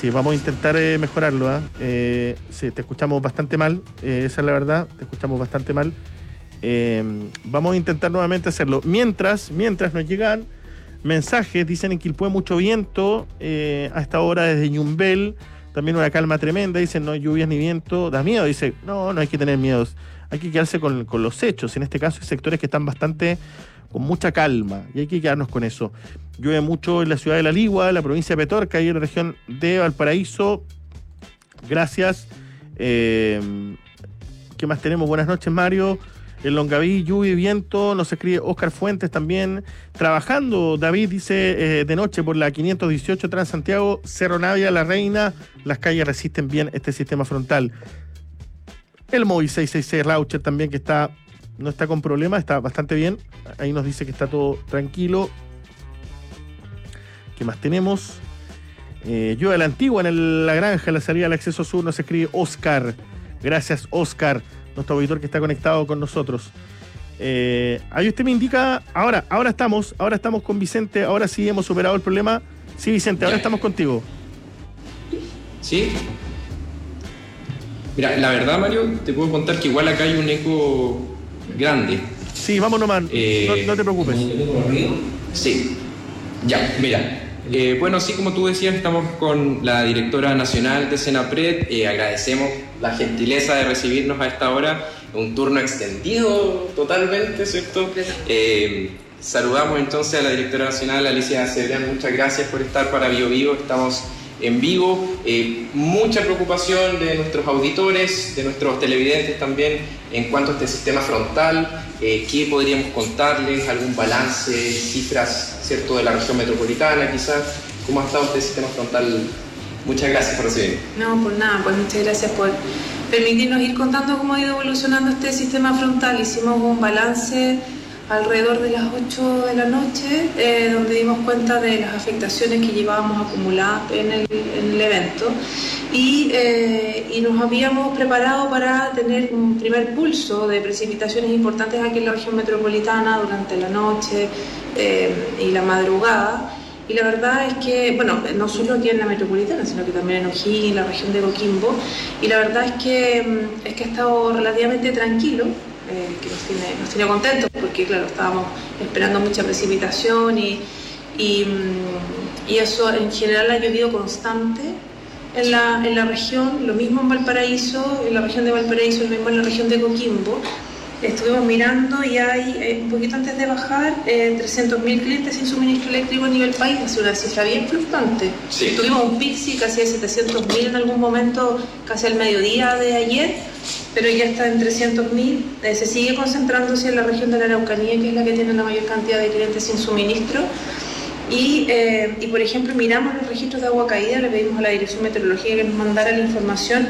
Sí, vamos a intentar mejorarlo. Sí, te escuchamos bastante mal, esa es la verdad, te escuchamos bastante mal. Vamos a intentar nuevamente hacerlo. Mientras nos llegan mensajes, dicen en Quilpué mucho viento, a esta hora desde Ñumbel, también una calma tremenda, dicen no hay lluvias ni viento, da miedo, dice, no hay que tener miedos, hay que quedarse con los hechos, en este caso hay sectores que están bastante con mucha calma y hay que quedarnos con eso. Llueve mucho en la ciudad de La Ligua, en la provincia de Petorca y en la región de Valparaíso. Gracias. ¿Qué más tenemos? Buenas noches, Mario. En Longaví, lluvia y viento, nos escribe Oscar Fuentes también. Trabajando, David dice, de noche por la 518 Transantiago, Cerro Navia, La Reina, las calles resisten bien este sistema frontal. El móvil 666 Raucher también, que no está con problemas, está bastante bien. Ahí nos dice que está todo tranquilo. ¿Qué más tenemos? Yo de la Antigua, en la granja, en la salida del acceso sur, nos escribe Oscar. Gracias, Oscar, nuestro auditor que está conectado con nosotros. Ahí usted me indica, ahora estamos con Vicente, ahora sí hemos superado el problema. Sí, Vicente, ahora estamos contigo. ¿Sí? Mira, la verdad, Mario, te puedo contar que igual acá hay un eco grande. Sí, vamos nomás, no te preocupes. Sí, ya, mira. Bueno, sí, como tú decías, estamos con la directora nacional de Senapred. Agradecemos la gentileza de recibirnos a esta hora, un turno extendido totalmente, ¿cierto? Saludamos entonces a la directora nacional, Alicia Cebrián, muchas gracias por estar para BioBio, estamos en vivo. Mucha preocupación de nuestros auditores, de nuestros televidentes también en cuanto a este sistema frontal. ¿Qué podríamos contarles? ¿Algún balance, cifras, cierto, de la región metropolitana quizás? ¿Cómo ha estado este sistema frontal? Muchas gracias por recibirnos. No, por nada, pues muchas gracias por permitirnos ir contando cómo ha ido evolucionando este sistema frontal. Hicimos un balance alrededor de las 8 de la noche, donde dimos cuenta de las afectaciones que llevábamos acumuladas en el evento y nos habíamos preparado para tener un primer pulso de precipitaciones importantes aquí en la región metropolitana durante la noche y la madrugada. Y la verdad es que, bueno, no solo aquí en la metropolitana, sino que también en O'Higgins, en la región de Coquimbo, y la verdad es que ha estado relativamente tranquilo, que nos tiene contentos, porque claro, estábamos esperando mucha precipitación y eso en general ha llovido constante en la región, lo mismo en Valparaíso, en la región de Valparaíso, lo mismo en la región de Coquimbo. Estuvimos mirando y hay, un poquito antes de bajar, 300.000 clientes sin suministro eléctrico a nivel país, es una cifra bien fluctuante. Sí. Tuvimos un pic, sí, casi de 700.000 en algún momento, casi al mediodía de ayer, pero ya está en 300.000. Se sigue concentrándose en la región de la Araucanía, que es la que tiene la mayor cantidad de clientes sin suministro. Y por ejemplo, miramos los registros de agua caída, le pedimos a la Dirección Meteorológica que nos mandara la información,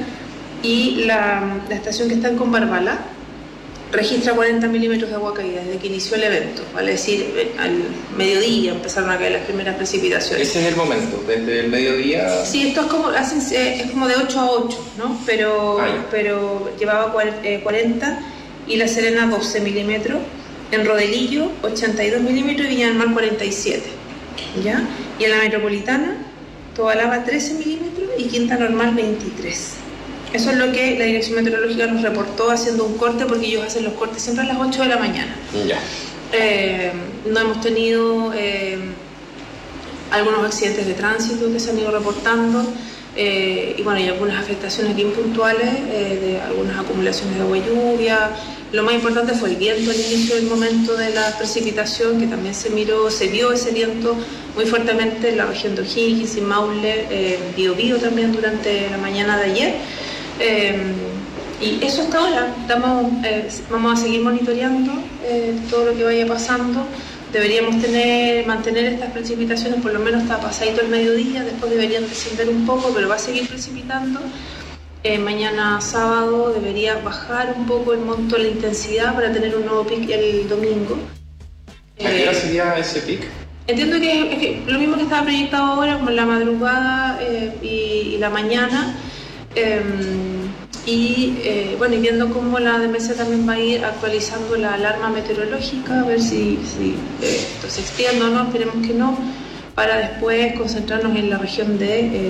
y la estación que está en Conbarbala registra 40 milímetros de agua caída desde que inició el evento, vale decir, al mediodía empezaron a caer las primeras precipitaciones. Ese es el momento, desde el mediodía. Sí, esto es como de 8 a 8, ¿no? Pero llevaba 40, y La Serena 12 milímetros, en Rodelillo 82 milímetros y Viña del Mar 47, ¿ya? Y en la metropolitana, Tobalaba 13 milímetros y Quinta Normal 23. Eso es lo que la Dirección Meteorológica nos reportó haciendo un corte, porque ellos hacen los cortes siempre a las 8 de la mañana. Ya. No hemos tenido algunos accidentes de tránsito que se han ido reportando, y bueno, hay algunas afectaciones bien puntuales de algunas acumulaciones de agua y lluvia. Lo más importante fue el viento al inicio del momento de la precipitación, que también se vio ese viento muy fuertemente en la región de O'Higgins y Maule, Biobío también durante la mañana de ayer. Y eso hasta ahora. Vamos a seguir monitoreando todo lo que vaya pasando. Deberíamos mantener estas precipitaciones por lo menos hasta pasadito el mediodía, después deberían descender un poco, pero va a seguir precipitando. Mañana sábado debería bajar un poco el monto de la intensidad para tener un nuevo pic el domingo. ¿A qué hora sería ese pic? Entiendo que es lo mismo que estaba proyectado ahora, como la madrugada y la mañana. Bueno, y viendo cómo la DMC también va a ir actualizando la alarma meteorológica, a ver si esto se extiende o no, esperemos que no, para después concentrarnos en la región de